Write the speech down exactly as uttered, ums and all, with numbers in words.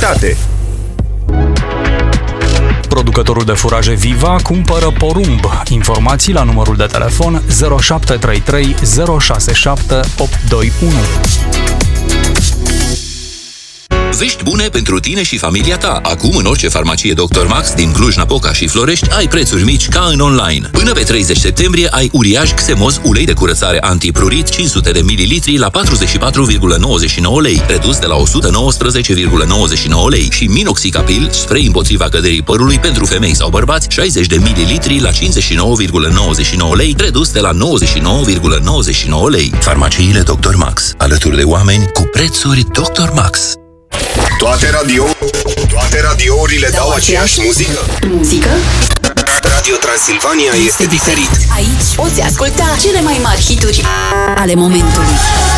calitate. Producătorul de furaje Viva cumpără porumb. Informații la numărul de telefon zero șapte trei trei zero șase șapte opt doi unu. Vești bune pentru tine și familia ta. Acum, în orice farmacie doctor Max din Cluj-Napoca și Florești, ai prețuri mici ca în online. Până pe treizeci septembrie ai uriaș Xemos, ulei de curățare antiprurit cinci sute de mililitri la patruzeci și patru virgulă nouăzeci și nouă lei, redus de la o sută nouăsprezece virgulă nouăzeci și nouă lei, și Minoxidil, spray împotriva căderii părului pentru femei sau bărbați, șaizeci de mililitri la cincizeci și nouă virgulă nouăzeci și nouă lei, redus de la nouăzeci și nouă virgulă nouăzeci și nouă lei. Farmaciile doctor Max, alături de oameni cu prețuri doctor Max. Toate radio, toate radiourile dau aceeași muzică. Muzică? Radio Transilvania este diferit. Aici poți asculta cele mai mari hituri ale momentului.